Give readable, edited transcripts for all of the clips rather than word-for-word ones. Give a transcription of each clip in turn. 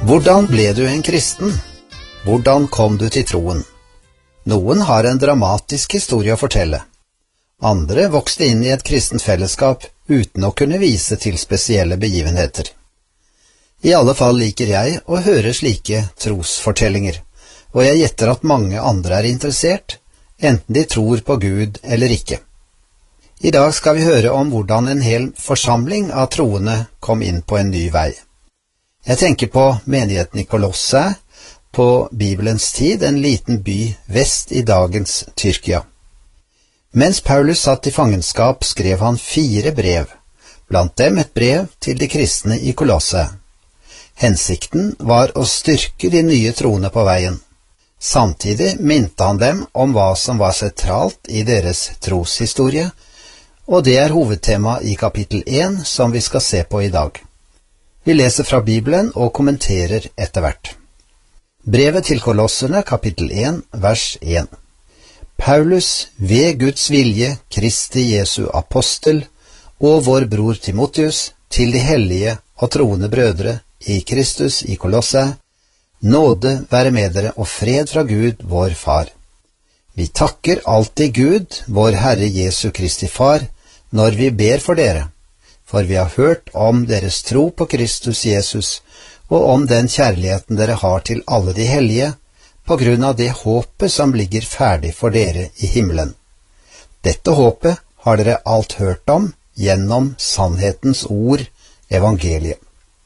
Hvordan ble du en kristen? Hvordan kom du til troen? Noen har en dramatisk historie å fortelle. Andre vokste inn i et kristent fellesskap uten å kunne vise til spesielle begivenheter. I alle fall liker jeg å høre slike trosfortellinger, og jeg gjetter at mange andre er interessert, enten de tror på Gud eller ikke. I dag skal vi høre om hvordan en hel forsamling av troende kom inn på en ny vei. Jeg tenker på menigheten i Kolosse, på Bibelens tid en liten by vest i dagens Tyrkia. Mens Paulus satt i fangenskap, skrev han 4 brev, blant dem et brev til de kristne i Kolosse. Hensikten var å styrke de nye troende på veien. Samtidig minte han dem om hva som var sentralt i deres troshistorie, og det er hovedtema i kapittel 1 som vi skal se på i dag. Vi leser fra Bibelen og kommenterer etter hvert. Brevet til Kolosserne, kapittel 1, vers 1. Paulus, ved Guds vilje, Kristi Jesu apostel, og vår bror Timotheus, til de hellige og troende brødre i Kristus i Kolosse, nåde være med dere og fred fra Gud, vår far. Vi takker alltid Gud, vår Herre Jesu Kristi far, når vi ber for dere, for vi har hørt om deres tro på Kristus Jesus, og om den kjærligheten dere har til alle de hellige, på grunn av det håpet som ligger ferdig for dere i himmelen. Dette håpet har dere alt hørt om gjennom sannhetens ord, evangeliet.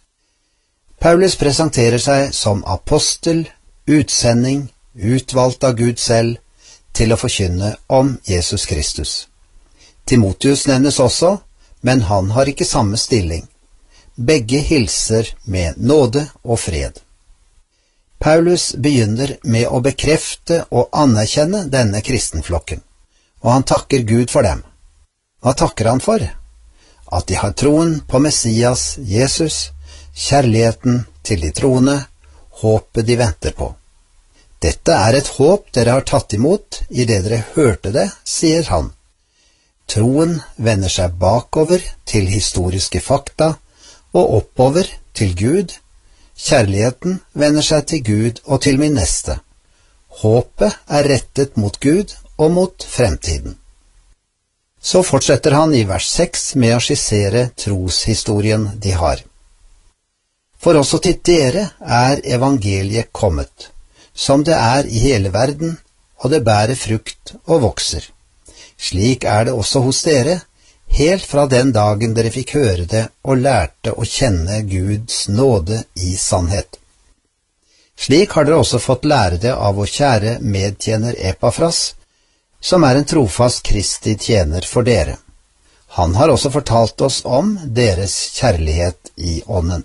Paulus presenterer seg som apostel, utsending, utvalgt av Gud selv, til å forkynne om Jesus Kristus. Timotheus nevnes også, men han har ikke samme stilling. Begge hilser med nåde og fred. Paulus begynner med å bekrefte og anerkjenne denne kristenflokken, og han takker Gud for dem. Hva takker han for? At de har troen på Messias, Jesus, kjærligheten til de troende, håpet de venter på. Dette er et håp dere har tatt imot i det dere hørte det, sier han. Troen vender seg bakover til historiske fakta, og oppover til Gud. Kjærligheten vender seg til Gud og til min neste. Håpet er rettet mot Gud og mot fremtiden. Så fortsetter han i vers 6 med å skissere troshistorien de har. For også til dere er evangeliet kommet, som det er i hele verden, og det bærer frukt og vokser. Slik er det også hos dere, helt fra den dagen dere fikk høre det og lærte å kjenne Guds nåde i sannhet. Slik har dere også fått lære det av vår kjære medtjener Epafras, som er en trofast Kristi tjener for dere. Han har også fortalt oss om deres kjærlighet i ånden.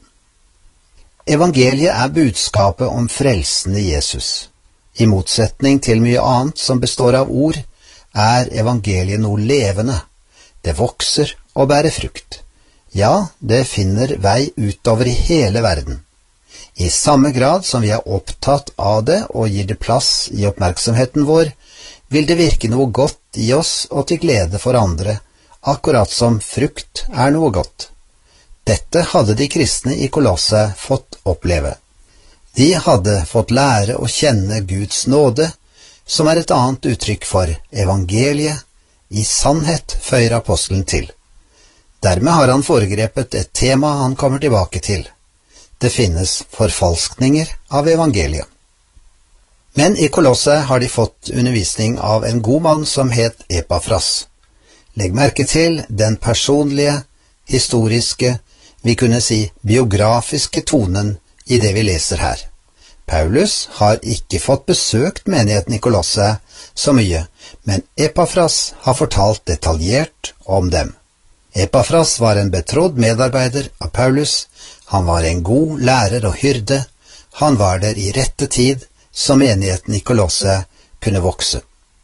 Evangeliet er budskapet om frelsen i Jesus. I motsetning til mye annet som består av ord, er evangeliet noe levende. Det vokser og bærer frukt. Ja, det finner vei utover i hele verden. I samme grad som vi er opptatt av det og gir det plass i oppmerksomheten vår, vil det virke noe godt i oss og til glede for andre, akkurat som frukt er noe godt. Dette hadde de kristne i Kolosse fått oppleve. De hadde fått lære å kjenne Guds nåde, som er et annet uttrykk for evangeliet. I sannhet, føyer apostelen til. Dermed har han foregrepet et tema han kommer tilbake til. Det finnes forfalskninger av evangeliet. Men i Kolosse har de fått undervisning av en god mann som het Epafras. Legg merke til den personlige, historiske, vi kunne si biografiske tonen i det vi leser her. Paulus har ikke fått besøkt menigheten i Kolosse så mye, men Epafras har fortalt detaljert om dem. Epafras var en betrodd medarbeider av Paulus, han var en god lærer og hyrde, han var der i rette tid, så menigheten i Kolosse kunne vokse.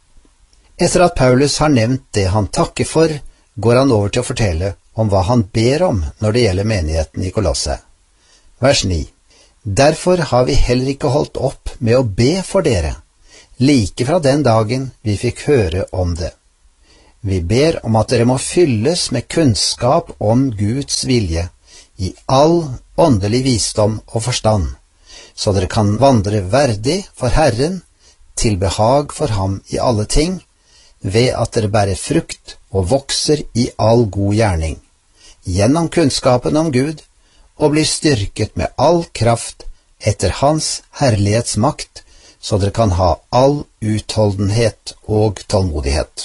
Etter at Paulus har nevnt det han takker for, går han over til å fortelle om hva han ber om når det gjelder menigheten i Kolosse. Vers 9. Derfor har vi heller ikke holdt opp med å be for dere, like fra den dagen vi fikk høre om det. Vi ber om at dere må fylles med kunnskap om Guds vilje, i all åndelig visdom og forstand, så dere kan vandre verdig for Herren, til behag for ham i alle ting, ved at dere bærer frukt og vokser i all god gjerning, gjennom kunnskapen om Gud, og blir styrket med all kraft etter hans herlighetsmakt, så dere kan ha all utholdenhet og tålmodighet.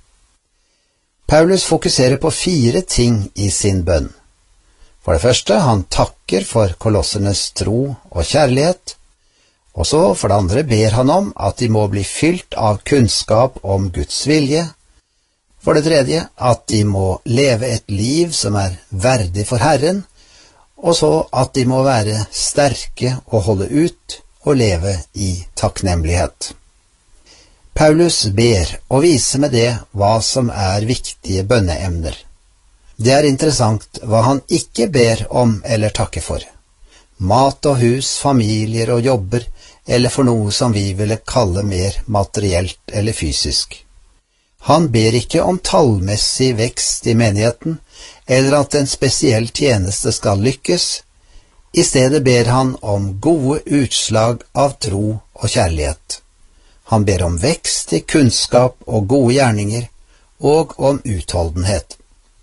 Paulus fokuserer på 4 ting i sin bønn. For det første, han takker for kolossernes tro og kjærlighet, og så for det andre ber han om at de må bli fylt av kunnskap om Guds vilje. For det tredje, at de må leve et liv som er verdig for Herren, og så at de må være sterke og holde ut og leve i takknemlighet. Paulus ber og viser med det hva som er viktige bønneemner. Det er interessant hva han ikke ber om eller takker for. Mat og hus, familier og jobber, eller for noe som vi ville kalle mer materielt eller fysisk. Han ber ikke om tallmessig vekst i menigheten, eller at en spesiell tjeneste skal lykkes. I stedet ber han om gode utslag av tro og kjærlighet. Han ber om vekst i kunnskap og gode gjerninger, og om utholdenhet.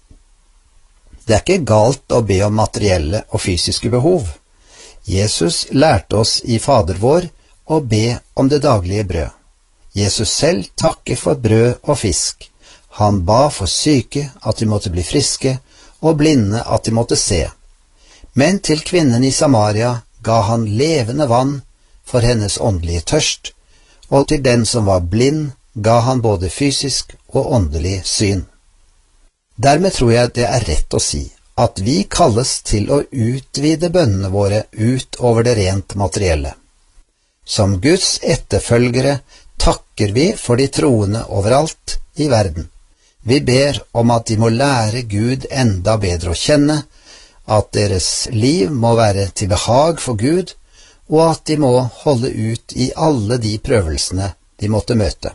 Det er ikke galt å be om materielle og fysiske behov. Jesus lærte oss i Fader vår å be om det daglige brød. Jesus selv takker for brød og fisk. Han ba for syke at de måtte bli friske, og blinde at de måtte se. Men til kvinnen i Samaria ga han levende vann for hennes åndelige tørst, og til den som var blind ga han både fysisk og åndelig syn. Dermed tror jeg det er rett å si at vi kalles til å utvide bønnene våre ut over det rent materielle. Som Guds etterfølgere takker vi for de troende overalt i verden. Vi ber om at de må lære Gud enda bedre å kjenne, at deres liv må være til behag for Gud, og at de må holde ut i alle de prøvelsene de måtte møte.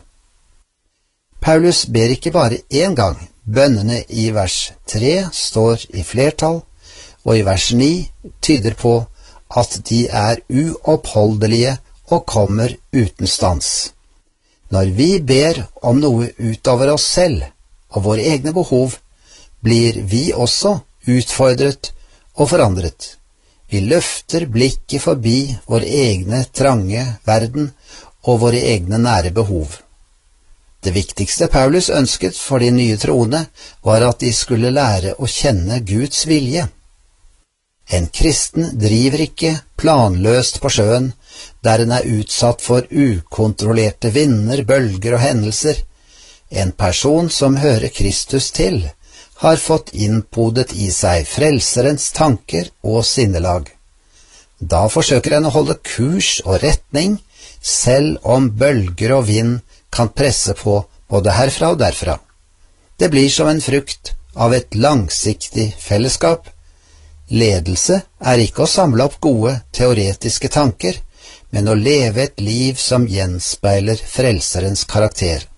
Paulus ber ikke bare én gang. Bønnene i vers 3 står i flertall, og i vers 9 tyder på at de er uoppholdelige og kommer uten stans. Når vi ber om noe utover oss selv og våre egne behov, blir vi også utfordret og forandret. Vi løfter blikket forbi vår egne trange verden og våre egne nære behov. Det viktigste Paulus ønsket for de nye troende var at de skulle lære å kjenne Guds vilje. En kristen driver ikke planløst på sjøen, der en er utsatt for ukontrollerte vinder, bølger og hendelser. En person som hører Kristus til, har fått innpodet i seg frelserens tanker og sinnelag. Da forsøker en å holde kurs og retning, selv om bølger og vind kan presse på både herfra og derfra. Det blir som en frukt av et langsiktig fellesskap. Ledelse er ikke å samle opp gode teoretiske tanker, men å leve et liv som gjenspeiler frelserens karakter.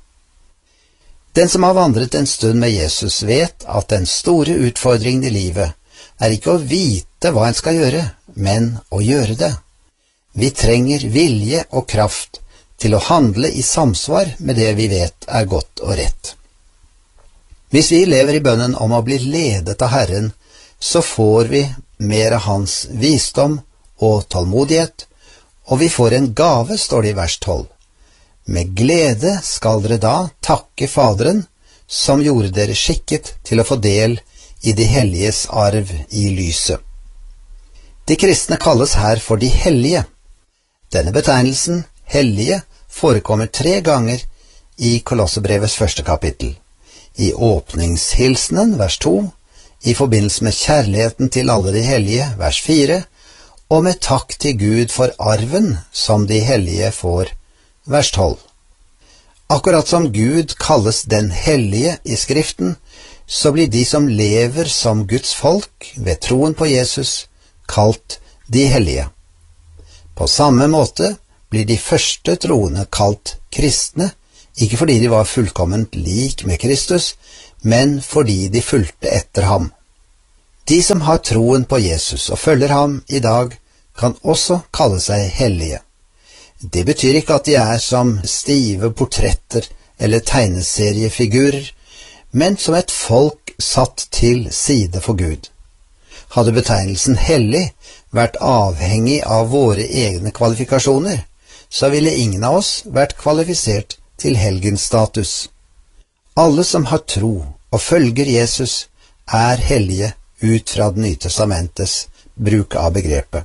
Den som har vandret en stund med Jesus vet at den store utfordringen i livet er ikke å vite hva en skal gjøre, men å gjøre det. Vi trenger vilje og kraft til å handle i samsvar med det vi vet er godt og rett. Hvis vi lever i bønnen om å bli ledet av Herren, så får vi mer av hans visdom og tålmodighet, og vi får en gave, står det i vers 12. Med glede skal dere da takke Faderen, som gjorde dere skikket til å få del i de helliges arv i lyset. De kristne kalles her for de hellige. Denne betegnelsen, hellige, forekommer 3 ganger i Kolosserbrevets 1. kapittel. I åpningshilsenen, vers 2, i forbindelse med kjærligheten til alle de hellige, vers 4, og med takk til Gud for arven som de hellige får, vers 12. Akkurat som Gud kalles den hellige i Skriften, så blir de som lever som Guds folk ved troen på Jesus, kalt de hellige. På samme måte blir de første troende kalt kristne, ikke fordi de var fullkomment lik med Kristus, men fordi de fulgte etter ham. De som har troen på Jesus og følger ham i dag, kan også kalle seg hellige. Det betyr ikke at de er som stive portretter eller tegneseriefigurer, men som et folk satt til side for Gud. Hadde betegnelsen hellig vært avhengig av våre egne kvalifikasjoner, så ville ingen av oss vært kvalifisert til helgenstatus. Alle som har tro og følger Jesus, er hellige ut fra Det nye testamentets bruk av begrepet.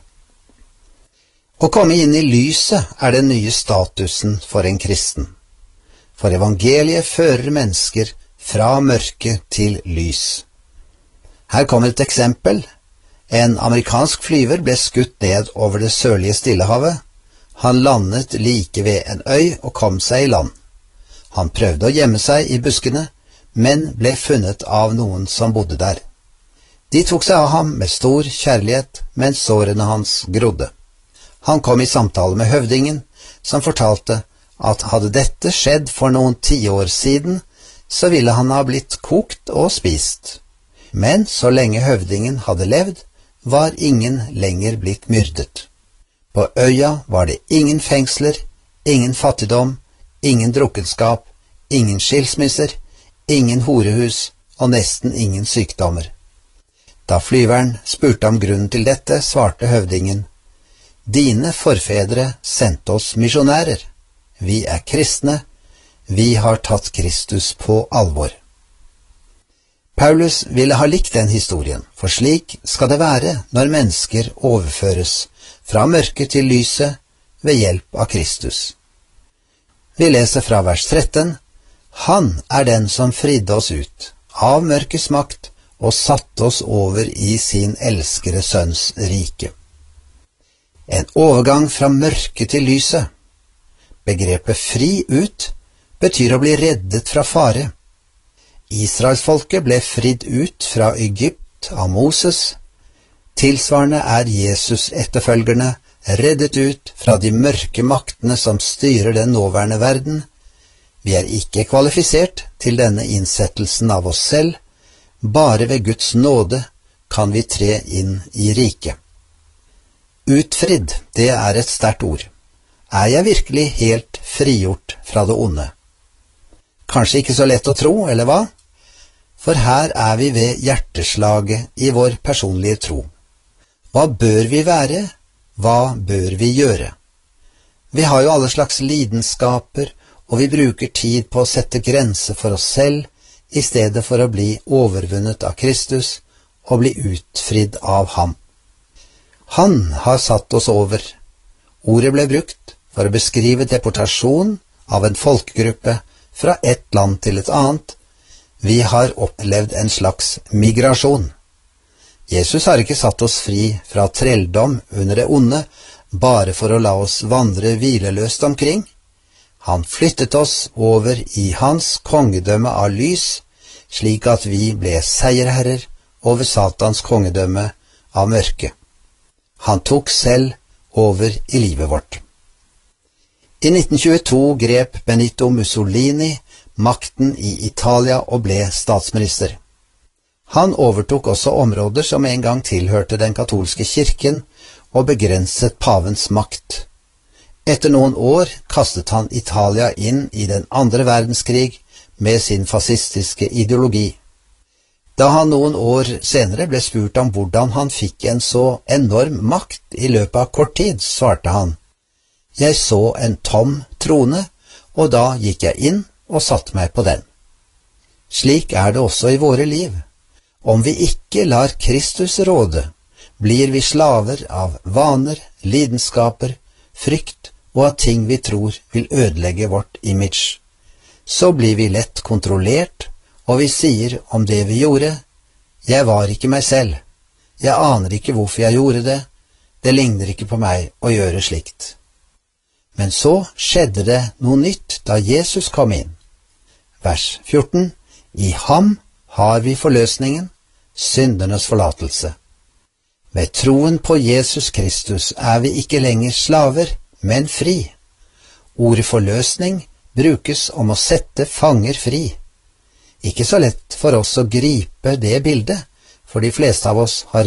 Å komme inn i lyset er den nye statusen for en kristen. For evangeliet fører mennesker fra mørke til lys. Her kommer et eksempel. En amerikansk flyver ble skutt ned over det sørlige Stillehavet. Han landet like ved en øy og kom seg i land. Han prøvde å gjemme seg i buskene, men ble funnet av noen som bodde der. De tok seg av ham med stor kjærlighet, mens sårene hans grodde. Han kom i samtale med høvdingen, som fortalte at hadde dette skjedd for noen tiår siden, så ville han ha blitt kokt og spist. Men så lenge høvdingen hadde levd, var ingen lenger blitt myrdet. På øya var det ingen fengsler, ingen fattigdom, ingen drukkenskap, ingen skilsmisser, ingen horehus og nesten ingen sykdommer. Da flyveren spurte om grunnen til dette, svarte høvdingen: «Dine forfedre sendte oss misjonærer. Vi er kristne. Vi har tatt Kristus på alvor.» Paulus ville ha likt den historien, for slik skal det være når mennesker overføres fra mørket til lyset ved hjelp av Kristus. Vi leser fra vers 13: «Han er den som fridde oss ut av mørkets makt og satte oss over i sin elskede sønns rike.» En overgang fra mørke til lyset. Begrepet «fri ut» betyr å bli reddet fra fare. Israelsfolket ble fridd ut fra Egypt av Moses. Tilsvarende er Jesus etterfølgerne reddet ut fra de mørke maktene som styrer den nåværende verden. Vi er ikke kvalifisert til denne innsettelsen av oss selv. Bare ved Guds nåde kan vi tre inn i riket. Utfridd, det er et sterkt ord. Er jeg virkelig helt frigjort fra det onde? Kanskje ikke så lett å tro, eller hva? For her er vi ved hjerteslaget i vår personlige tro. Hva bør vi være? Hva bør vi gjøre? Vi har jo alle slags lidenskaper, og vi bruker tid på å sette grenser for oss selv, i stedet for å bli overvunnet av Kristus og bli utfridd av ham. Han har satt oss over. Ordet ble brukt for å beskrive deportasjon av en folkegruppe fra et land til et annet. Vi har opplevd en slags migrasjon. Jesus har ikke satt oss fri fra trelldom under det onde, bare for å la oss vandre hvileløst omkring. Han flyttet oss over i hans kongedømme av lys, slik at vi ble seierherrer over Satans kongedømme av mørke. Han tok selv over i livet vårt. I 1922 grep Benito Mussolini makten i Italia og ble statsminister. Han overtok også områder som en gang tilhørte den katolske kirken og begrenset pavens makt. Etter noen år kastet han Italia inn i den andre verdenskrig med sin fascistiske ideologi. Da han noen år senere ble spurt om hvordan han fikk en så enorm makt i løpet av kort tid, svarte han: «Jeg så en tom trone, og da gikk jeg inn og satte meg på den.» Slik er det også i våre liv. Om vi ikke lar Kristus råde, blir vi slaver av vaner, lidenskaper, frykt og av ting vi tror vil ødelegge vårt image. Så blir vi lett kontrollert, og vi sier om det vi gjorde: «Jeg var ikke meg selv. Jeg aner ikke hvorfor jeg gjorde det. Det ligner ikke på meg å gjøre slikt.» Men så skjedde det noe nytt da Jesus kom inn. Vers 14: «I ham har vi forløsningen, syndernes forlatelse.» Ved troen på Jesus Kristus er vi ikke lenger slaver, men fri. Ordet forløsning brukes om å sette fanger fri. Ikke så lett for oss å gripe det bildet, for de fleste av oss har